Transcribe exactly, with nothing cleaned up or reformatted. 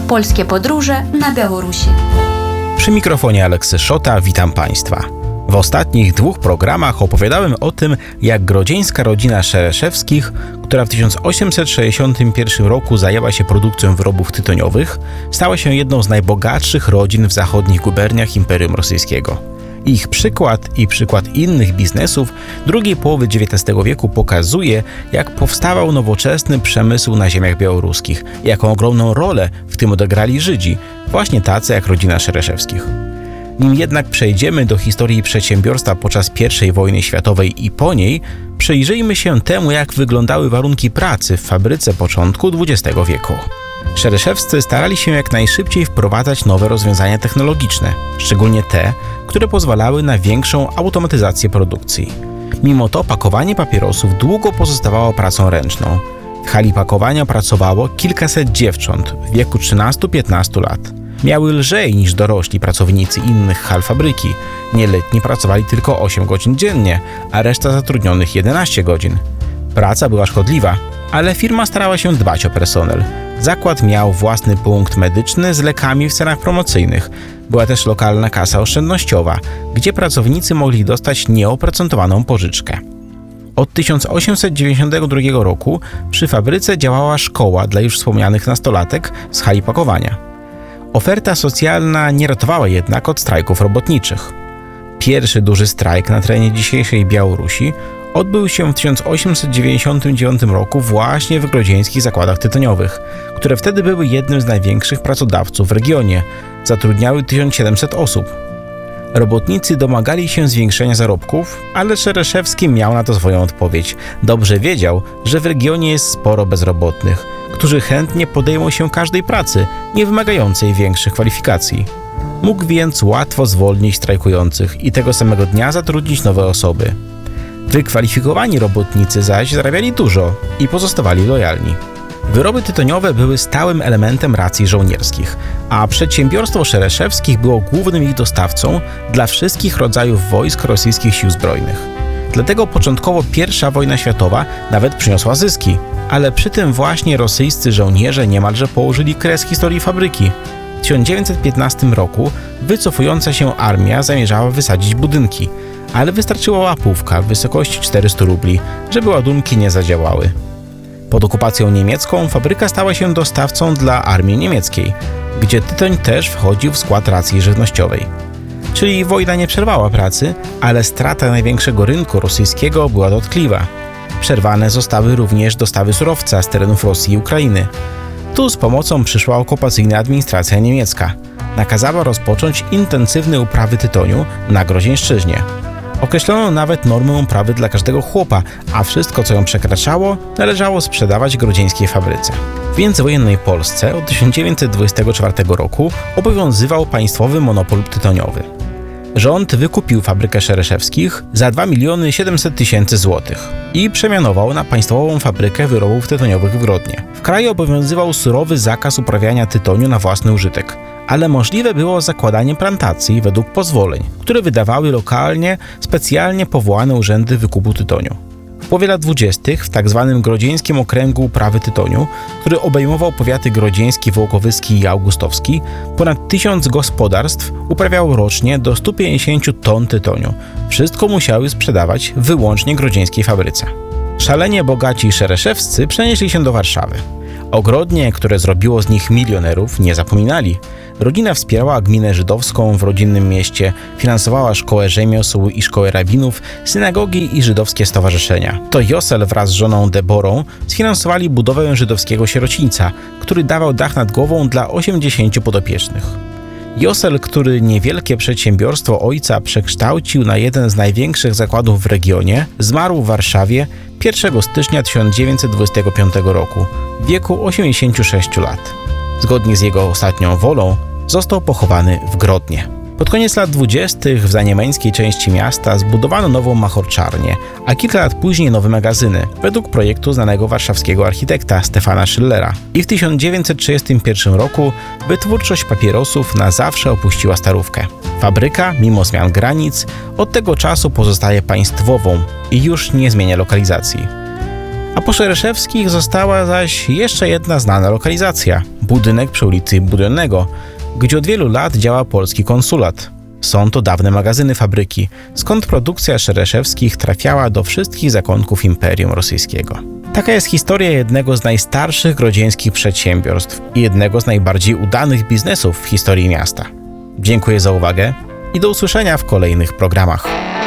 Polskie podróże na Białorusi. Przy mikrofonie Aleksy Szota, witam Państwa. W ostatnich dwóch programach opowiadałem o tym, jak grodzieńska rodzina Szereszewskich, która w tysiąc osiemset sześćdziesiątym pierwszym roku zajęła się produkcją wyrobów tytoniowych, stała się jedną z najbogatszych rodzin w zachodnich guberniach Imperium Rosyjskiego. Ich przykład i przykład innych biznesów drugiej połowy dziewiętnastego wieku pokazuje, jak powstawał nowoczesny przemysł na ziemiach białoruskich, jaką ogromną rolę w tym odegrali Żydzi, właśnie tacy jak rodzina Szereszewskich. Nim jednak przejdziemy do historii przedsiębiorstwa podczas pierwszej wojny światowej i po niej, przyjrzyjmy się temu, jak wyglądały warunki pracy w fabryce początku dwudziestego wieku. Szereszewscy starali się jak najszybciej wprowadzać nowe rozwiązania technologiczne, szczególnie te, które pozwalały na większą automatyzację produkcji. Mimo to pakowanie papierosów długo pozostawało pracą ręczną. W hali pakowania pracowało kilkaset dziewcząt w wieku trzynastu do piętnastu lat. Miały lżej niż dorośli pracownicy innych hal fabryki. Nieletni pracowali tylko osiem godzin dziennie, a reszta zatrudnionych jedenaście godzin. Praca była szkodliwa, ale firma starała się dbać o personel. Zakład miał własny punkt medyczny z lekami w cenach promocyjnych. Była też lokalna kasa oszczędnościowa, gdzie pracownicy mogli dostać nieoprocentowaną pożyczkę. Od tysiąc osiemset dziewięćdziesiątego drugiego roku przy fabryce działała szkoła dla już wspomnianych nastolatek z hali pakowania. Oferta socjalna nie ratowała jednak od strajków robotniczych. Pierwszy duży strajk na terenie dzisiejszej Białorusi odbył się w tysiąc osiemset dziewięćdziesiątym dziewiątym roku właśnie w grodzieńskich zakładach tytoniowych, które wtedy były jednym z największych pracodawców w regionie. Zatrudniały tysiąc siedemset osób. Robotnicy domagali się zwiększenia zarobków, ale Szereszewski miał na to swoją odpowiedź. Dobrze wiedział, że w regionie jest sporo bezrobotnych, którzy chętnie podejmą się każdej pracy, nie wymagającej większych kwalifikacji. Mógł więc łatwo zwolnić strajkujących i tego samego dnia zatrudnić nowe osoby. Wykwalifikowani robotnicy zaś zarabiali dużo i pozostawali lojalni. Wyroby tytoniowe były stałym elementem racji żołnierskich, a przedsiębiorstwo Szereszewskich było głównym ich dostawcą dla wszystkich rodzajów wojsk rosyjskich sił zbrojnych. Dlatego początkowo pierwsza wojna światowa nawet przyniosła zyski, ale przy tym właśnie rosyjscy żołnierze niemalże położyli kres historii fabryki. W tysiąc dziewięćset piętnastym roku wycofująca się armia zamierzała wysadzić budynki, ale wystarczyła łapówka w wysokości czterystu rubli, żeby ładunki nie zadziałały. Pod okupacją niemiecką fabryka stała się dostawcą dla armii niemieckiej, gdzie tytoń też wchodził w skład racji żywnościowej. Czyli wojna nie przerwała pracy, ale strata największego rynku rosyjskiego była dotkliwa. Przerwane zostały również dostawy surowca z terenów Rosji i Ukrainy. Tu z pomocą przyszła okupacyjna administracja niemiecka. Nakazała rozpocząć intensywne uprawy tytoniu na Grozieńszczyźnie. Określono nawet normę uprawy dla każdego chłopa, a wszystko, co ją przekraczało, należało sprzedawać grodzieńskiej fabryce. W międzywojennej Polsce od tysiąc dziewięćset dwudziestego czwartego roku obowiązywał państwowy monopol tytoniowy. Rząd wykupił fabrykę Szereszewskich za dwa miliony siedemset tysięcy złotych i przemianował na państwową fabrykę wyrobów tytoniowych w Grodnie. W kraju obowiązywał surowy zakaz uprawiania tytoniu na własny użytek, ale możliwe było zakładanie plantacji według pozwoleń, które wydawały lokalnie specjalnie powołane urzędy wykupu tytoniu. W połowie lat dwudziestych w tzw. Grodzieńskim Okręgu Uprawy Tytoniu, który obejmował powiaty grodzieński, wołkowyski i augustowski, ponad tysiąc gospodarstw uprawiało rocznie do stu pięćdziesięciu ton tytoniu. Wszystko musiały sprzedawać wyłącznie grodzieńskiej fabryce. Szalenie bogaci szereszewscy przenieśli się do Warszawy. Ogrodnie, które zrobiło z nich milionerów, nie zapominali. Rodzina wspierała gminę żydowską w rodzinnym mieście, finansowała szkołę rzemiosł i szkołę rabinów, synagogi i żydowskie stowarzyszenia. To Josel wraz z żoną Deborą sfinansowali budowę żydowskiego sierocińca, który dawał dach nad głową dla osiemdziesięciu podopiecznych. Josel, który niewielkie przedsiębiorstwo ojca przekształcił na jeden z największych zakładów w regionie, zmarł w Warszawie pierwszego stycznia tysiąc dziewięćset dwudziestego piątego roku w wieku osiemdziesięciu sześciu lat. Zgodnie z jego ostatnią wolą został pochowany w Grodnie. Pod koniec lat dwudziestych w zaniemeńskiej części miasta zbudowano nową machorczarnię, a kilka lat później nowe magazyny, według projektu znanego warszawskiego architekta Stefana Schillera. I w tysiąc dziewięćset trzydziestym pierwszym roku wytwórczość papierosów na zawsze opuściła Starówkę. Fabryka, mimo zmian granic, od tego czasu pozostaje państwową i już nie zmienia lokalizacji. A po Szereszewskich została zaś jeszcze jedna znana lokalizacja – budynek przy ulicy Budionnego, gdzie od wielu lat działa polski konsulat. Są to dawne magazyny fabryki, skąd produkcja Szereszewskich trafiała do wszystkich zakątków Imperium Rosyjskiego. Taka jest historia jednego z najstarszych grodzieńskich przedsiębiorstw i jednego z najbardziej udanych biznesów w historii miasta. Dziękuję za uwagę i do usłyszenia w kolejnych programach.